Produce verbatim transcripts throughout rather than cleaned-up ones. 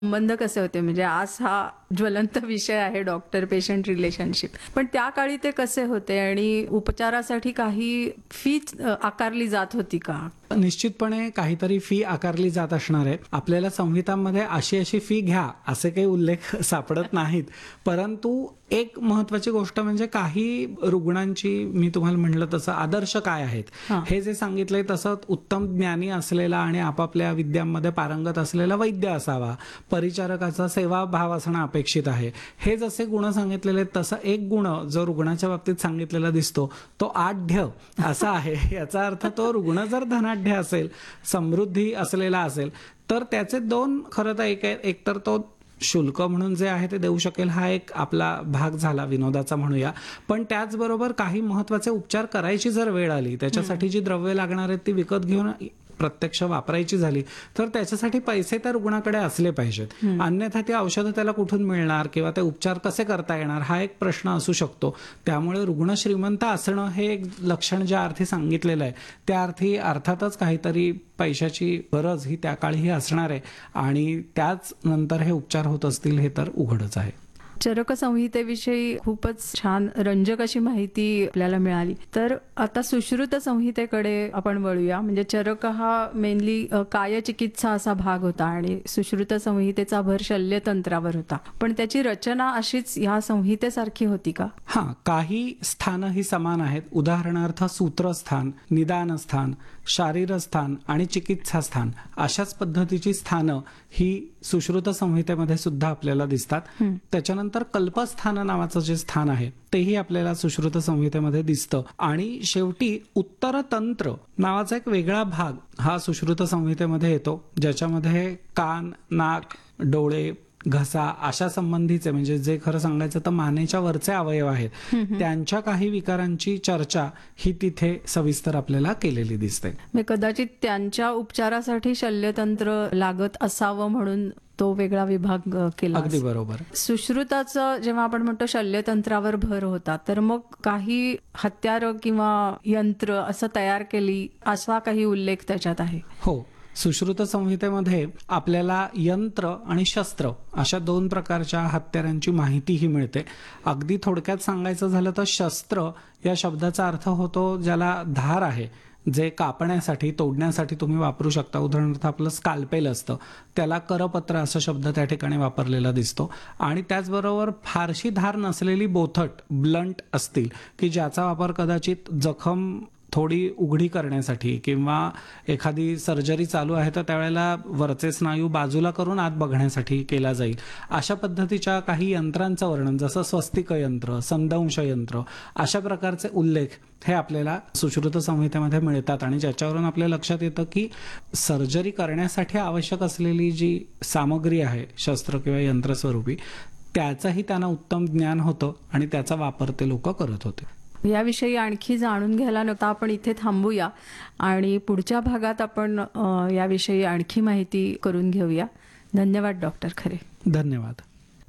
संबंध कसे होते? म्हणजे आज हा ज्वलंत विषय आहे डॉक्टर पेशंट रिलेशनशिप, पण त्या काळी ते कसे होते आणि उपचारासाठी काही फी आकारली जात होती का? निश्चितपणे काहीतरी फी आकारली जात असणार आहे. आपल्याला संहितांमध्ये अशी अशी फी घ्या असे काही उल्लेख सापडत नाहीत. परंतु एक महत्वाची गोष्ट म्हणजे काही रुग्णांची, मी तुम्हाला म्हटलं तसं, आदर्श काय आहेत हां. हे जे सांगितलंय तसं उत्तम ज्ञानी असलेला आणि आपापल्या विद्यांमध्ये पारंगत असलेला वैद्य असावा, परिचारकाचा सेवाभाव असणं अपेक्षित आहे. हे जसे गुण सांगितलेले आहेत तसं एक गुण जो रुग्णाच्या बाबतीत सांगितलेला दिसतो तो आढ्य असा आहे. याचा अर्थ तो रुग्ण जर धनाढ्य असेल, समृद्धी असलेला असेल, तर त्याचे दोन खरं तर एक एक तर तो शुल्क म्हणून जे आहे ते देऊ शकेल, हा एक आपला भाग झाला विनोदाचा म्हणूया. पण त्याचबरोबर काही महत्वाचे उपचार करायची जर वेळ आली, त्याच्यासाठी जी द्रव्य लागणार आहेत ती विकत घेऊन प्रत्यक्ष वापरायची झाली, तर त्याच्यासाठी पैसे त्या रुग्णाकडे असले पाहिजेत. अन्यथा ती औषधं त्याला कुठून मिळणार किंवा ते उपचार कसे करता येणार हा एक प्रश्न असू शकतो. त्यामुळे रुग्ण श्रीमंत असणं हे एक लक्षण ज्या अर्थी सांगितलेलं आहे त्या अर्थी अर्थातच काहीतरी पैशाची गरज ही त्या काळीही असणार आहे आणि त्याच नंतर हे उपचार होत असतील हे तर उघडच आहे. चरक संहितेविषयी खूपच छान रंजक अशी माहिती आपल्याला मिळाली. तर आता सुश्रुत संहितेकडे आपण वळूया. म्हणजे चरक हा मेनली कायचिकित्सा असा भाग होता आणि सुश्रुत संहितेचा भर शल्यतंत्रावर होता, पण त्याची रचना अशीच ह्या संहितेसारखी होती का? हा, काही स्थानं ही समान आहेत. उदाहरणार्थ सूत्रस्थान, निदानस्थान, शारीरस्थान आणि चिकित्सास्थान अशाच पद्धतीची स्थानं ही सुश्रुत संहितेमध्ये सुद्धा आपल्याला दिसतात. त्याच्यानंतर कल्पस्थान नावाचं जे स्थान आहे तेही आपल्याला सुश्रुत संहितेमध्ये दिसतं. आणि शेवटी उत्तरतंत्र नावाचा एक वेगळा भाग हा सुश्रुत संहितेमध्ये येतो, ज्याच्यामध्ये कान, नाक, डोळे, घसा अशा संबंधीचे, म्हणजे जे खरं सांगायचं तर मानेच्या वरचे अवयव आहेत, त्यांच्या काही विकारांची चर्चा ही तिथे सविस्तर आपल्याला केलेली दिसते. म्हणजे कदाचित त्यांच्या उपचारासाठी शल्यतंत्र लागत असावं म्हणून तो वेगळा विभाग केला. अगदी बरोबर. सुश्रुताचं जेव्हा आपण म्हणतो शल्यतंत्रावर भर होता, तर मग काही हत्यार किंवा यंत्र असं तयार केली असा काही उल्लेख त्याच्यात आहे? हो, सुश्रुत संहितेमध्ये आपल्याला यंत्र आणि शस्त्र अशा दोन प्रकारच्या हत्यारांची माहितीही मिळते. अगदी थोडक्यात सांगायचं झालं तर शस्त्र या शब्दाचा अर्थ होतो ज्याला धार आहे, जे कापण्यासाठी, तोडण्यासाठी तुम्ही वापरू शकता. उदाहरणार्थ आपलं स्काल्पेल असतं, त्याला करपत्र असा शब्द त्या ठिकाणी वापरलेला दिसतो. आणि त्याचबरोबर फारशी धार नसलेली बोथट, ब्लंट असतील, की ज्याचा वापर कदाचित जखम थोडी उघडी करण्यासाठी किंवा एखादी सर्जरी चालू आहे तर त्यावेळेला वरचे स्नायू बाजूला करून आत बघण्यासाठी केला जाईल. अशा पद्धतीच्या काही यंत्रांचं वर्णन, जसं स्वस्तिक यंत्र, संदंश यंत्र, अशा प्रकारचे उल्लेख हे आपल्याला सुश्रुत संहितेमध्ये मिळतात. आणि ज्याच्यावरून आपल्या लक्षात येतं की सर्जरी करण्यासाठी आवश्यक असलेली जी सामग्री आहे शस्त्र किंवा यंत्रस्वरूपी, त्याचंही त्यांना उत्तम ज्ञान होतं आणि त्याचा वापर ते लोक करत होते. याविषयी आणखी जाणून घ्यायला नव्हता आपण इथे थांबूया आणि पुढच्या भागात आपण याविषयी आणखी माहिती करून घेऊया. धन्यवाद डॉक्टर खरे. धन्यवाद.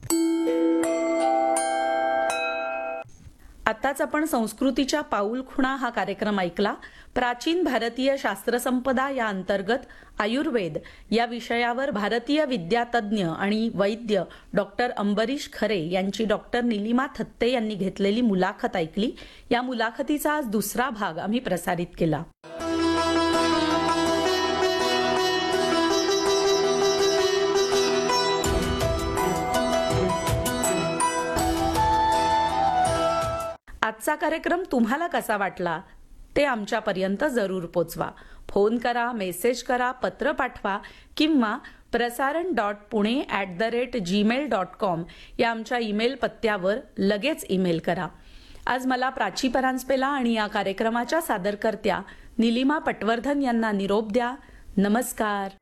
आताच आपण संस्कृतीच्या पाऊलखुणा हा कार्यक्रम ऐकला. प्राचीन भारतीय शास्त्रसंपदा या अंतर्गत आयुर्वेद या विषयावर भारतीय विद्यातज्ञ आणि वैद्य डॉक्टर अंबरीश खरे यांची डॉक्टर निलिमा थत्ते यांनी घेतलेली मुलाखत ऐकली. या मुलाखतीचा आज दुसरा भाग आम्ही प्रसारित केला. आजचा कार्यक्रम तुम्हाला कसा वाटला ते आमच्यापर्यंत जरूर पोचवा. फोन करा, मेसेज करा, पत्र पाठवा किंवा प्रसारण dot Pune at the rate Gmail dot com या आमच्या ईमेल पत्त्यावर लगेच ईमेल करा. आज मला प्राची परांजपेला आणि या कार्यक्रमाच्या सादरकर्त्या निलिमा पटवर्धन यांना निरोप द्या. नमस्कार.